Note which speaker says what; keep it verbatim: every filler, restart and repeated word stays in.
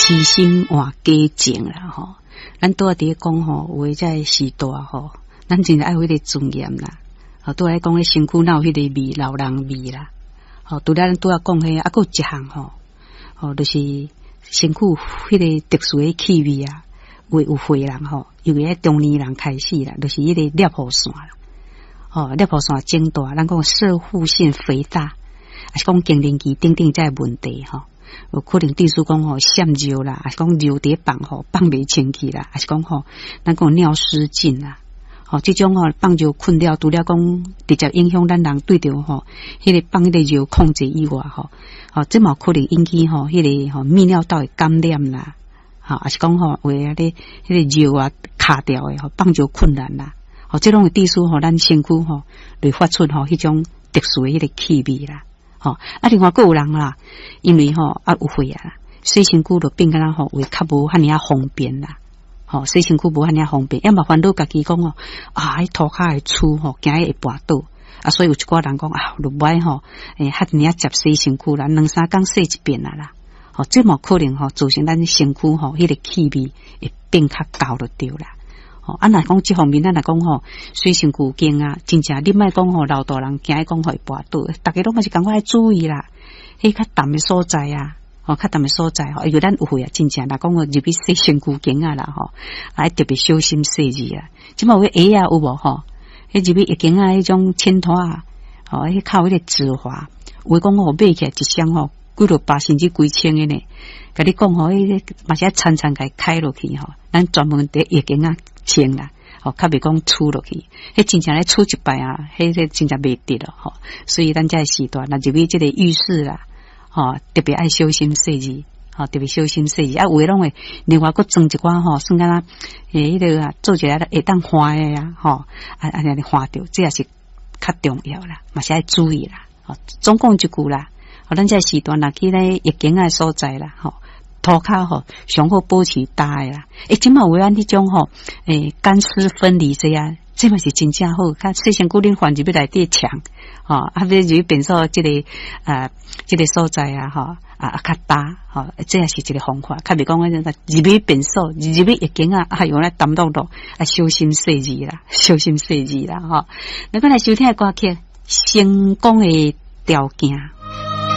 Speaker 1: 虚心换假情啦吼。咱拄仔伫讲吼，有诶在时代吼，咱真爱有迄个尊严啦。吼，拄仔讲迄身躯哪有迄个味，老人味啦。吼，拄仔咱拄仔讲迄，啊，佫有一项吼，吼，就是身躯迄个特殊诶气味啊，有有岁人吼，尤其迄中年人开始啦，就是迄个尿泡腺啦。吼，尿泡腺增大，咱讲射护腺肥大，还是讲更年期等等这问题吼。有可能，例如讲吼腺肉啦，还是讲肉伫放吼放袂清气啦，还是讲吼咱讲尿失禁啦，吼这种吼放尿困了，除了讲直接影响咱人对着吼迄个放迄个尿控制以外吼，吼这嘛可能引起吼迄个吼泌尿道的感染啦，吼还是讲吼为啊咧迄个尿啊卡掉的吼放尿困难啦，吼这种的地数吼咱身躯吼会发出吼迄种特殊的迄个气味啦。吼、哦，啊，另外还有人啦，因为吼啊有血啊，洗身躯就变个啦吼，会较无遐尔啊方便啦。吼、哦，洗身躯无遐尔啊方便，要嘛烦恼家己讲哦，啊，迄涂骹会粗吼，惊伊会跋倒。啊，所以有一寡人讲啊，就歹吼，诶，遐尔啊接洗身躯啦，两三工洗一遍啦啦。吼、哦，这么可能吼、哦，造成咱身躯吼迄、那个气味会变较高就对啦。啊，若讲这方面，咱来讲吼，水性古经啊，真正你莫讲吼，老大人惊伊讲会跋倒，大家拢嘛是赶快注意啦。迄较淡的所在啊，吼较淡的所在吼，因为咱有血啊，真正来讲吼，入去洗身古经啊啦吼，还特别小心细致啊。即嘛有鞋啊有无吼？迄入去一经啊，迄种衬托啊，吼，迄靠迄个指滑，有讲吼买起来一箱吼，几落百甚至几千个呢。甲你讲吼，迄个嘛是参参甲开落去吼，咱专门伫一经啊。清啦，吼，较袂讲出落去，迄真正咧出一摆啊，迄个真正袂得咯，吼。所以咱这个时段，那入去这个浴室啦，吼，特别爱小心细致，吼，特别小心细致。啊，有诶拢会另外佫装一寡吼，算干啦，诶，迄个啊，做一个会当花诶呀，吼，啊啊，安尼花着，这也是较重要啦，嘛是爱注意啦。吼，总共一句啦，吼，咱这个时段若去咧疫情诶所在啦，吼。涂骹吼，上好保持大诶啦。诶，即嘛有咱迄种吼，诶，干湿分离这样，这嘛是真正好。看细身躯恁换入去内底强，吼，啊，要入去变数即个啊，即个所在啊，吼，啊啊较大，吼，这也是一个方法。较袂讲嗰种入去变数，入去一经啊，啊，用来担当到啊，小心细致啦，小心细致啦，吼。咱讲来收听的歌曲，成功的条件。